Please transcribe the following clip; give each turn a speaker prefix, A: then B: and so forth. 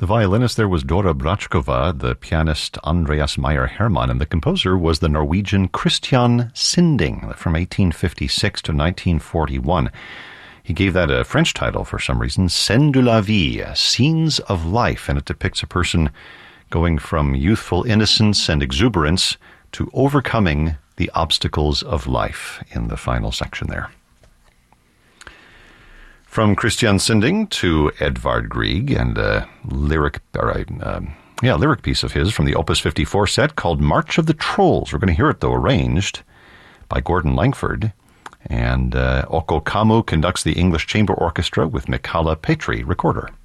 A: The violinist there was Dora Brachkova, the pianist Andreas Meyer-Hermann, and the composer was the Norwegian Christian Sinding from 1856 to 1941. He gave that a French title for some reason, Scènes de la vie, Scenes of Life, and it depicts a person going from youthful innocence and exuberance to overcoming the obstacles of life in the final section there. From Christian Sinding to Edvard Grieg and a lyric piece of his from the Opus 54 set called March of the Trolls. We're going to hear it, though, arranged by Gordon Langford. And Okko Kammu conducts the English Chamber Orchestra with Mikaela Petri, recorder.